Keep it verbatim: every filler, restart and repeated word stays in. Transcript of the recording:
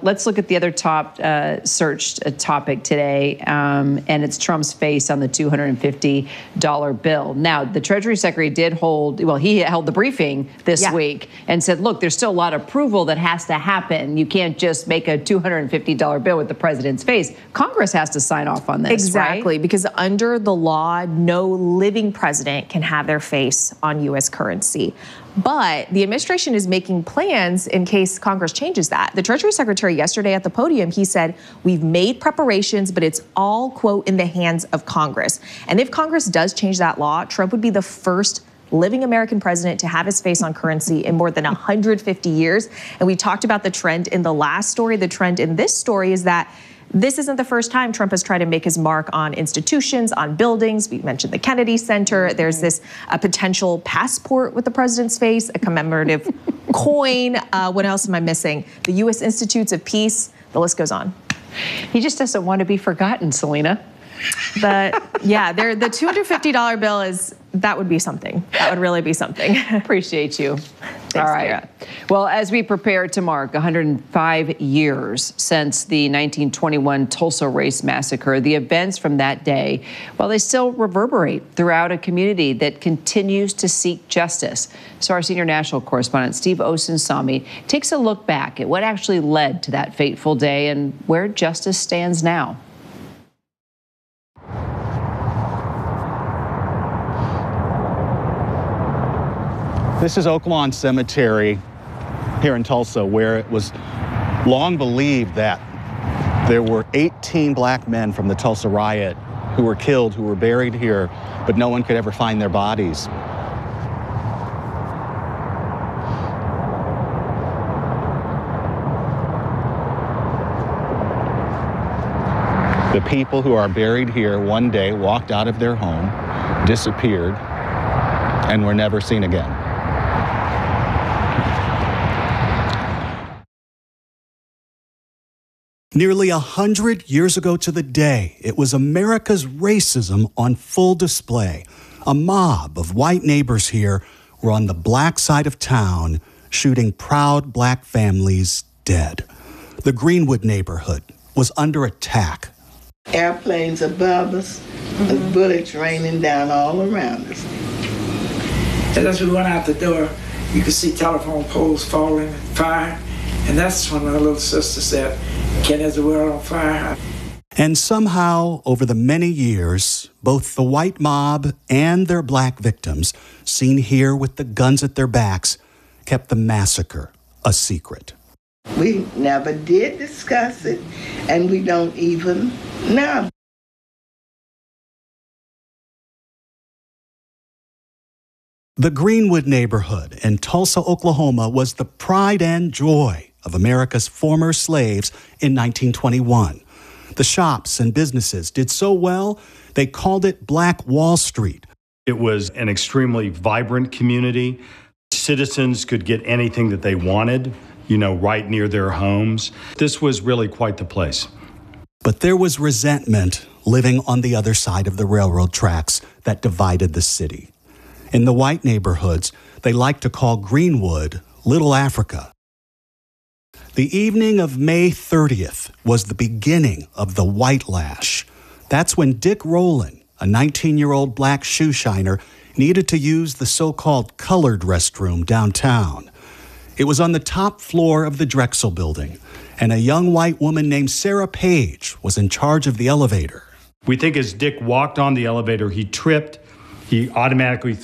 let's look at the other top uh, searched uh, topic today, um, and it's Trump's face on the two hundred fifty dollar bill. Now, the Treasury Secretary did hold, well, he held the briefing this yeah. week and said, look, there's still a lot of approval that has to happen. You can't just make a two hundred fifty dollar bill with the president's face. Congress has to sign off on this, Exactly, right? Because under the law, no living president can have their face on U S currency. But the administration is making plans in case Congress changes that. The Treasury Secretary yesterday at the podium, he said, we've made preparations, but it's all, quote, in the hands of Congress. And if Congress does change that law, Trump would be the first living American president to have his face on currency in more than one hundred fifty years. And we talked about the trend in the last story. The trend in this story is that this isn't the first time Trump has tried to make his mark on institutions, on buildings. We mentioned the Kennedy Center. There's this uh, potential passport with the president's face, a commemorative coin. Uh, what else am I missing? The U S Institutes of Peace. The list goes on. He just doesn't want to be forgotten, Selena. But yeah, there, the two hundred fifty dollar bill is, that would be something. That would really be something. Appreciate you. Thanks, All right. Kara. Well, as we prepare to mark one hundred five years since the nineteen twenty-one Tulsa Race Massacre, the events from that day, well, they still reverberate throughout a community that continues to seek justice. So our senior national correspondent, Steve Osunsami, takes a look back at what actually led to that fateful day and where justice stands now. This is Oak Lawn Cemetery here in Tulsa, where it was long believed that there were eighteen black men from the Tulsa riot who were killed, who were buried here, but no one could ever find their bodies. The people who are buried here one day walked out of their home, disappeared, and were never seen again. Nearly a hundred years ago to the day, it was America's racism on full display. A mob of white neighbors here were on the black side of town, shooting proud black families dead. The Greenwood neighborhood was under attack. Airplanes above us, mm-hmm. and bullets raining down all around us. And as we went out the door, you could see telephone poles falling, fire, and that's when my little sister said, "Ken, is the world on fire?" And somehow, over the many years, both the white mob and their black victims, seen here with the guns at their backs, kept the massacre a secret. We never did discuss it, and we don't even know. The Greenwood neighborhood in Tulsa, Oklahoma, was the pride and joy of America's former slaves in nineteen twenty-one. The shops and businesses did so well, they called it Black Wall Street. It was an extremely vibrant community. Citizens could get anything that they wanted, you know, right near their homes. This was really quite the place. But there was resentment living on the other side of the railroad tracks that divided the city. In the white neighborhoods, they liked to call Greenwood Little Africa. The evening of May thirtieth was the beginning of the White Lash. That's when Dick Rowland, a nineteen-year-old black shoe shiner, needed to use the so-called colored restroom downtown. It was on the top floor of the Drexel building, and a young white woman named Sarah Page was in charge of the elevator. We think as Dick walked on the elevator, he tripped. He automatically